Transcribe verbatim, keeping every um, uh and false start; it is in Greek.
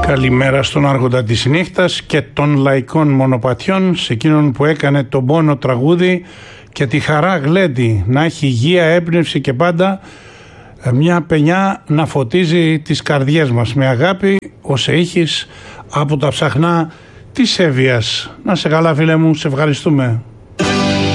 Καλημέρα στον άρχοντα της νύχτας και των λαϊκών μονοπατιών, σε εκείνον που έκανε τον πόνο τραγούδι και τη χαρά γλέντι, να έχει υγεία, έμπνευση και πάντα μια παινιά να φωτίζει τις καρδιές μας με αγάπη, ως ήχης από τα ψαχνά της Εύβοιας. Να σε καλά φίλε μου, σε ευχαριστούμε.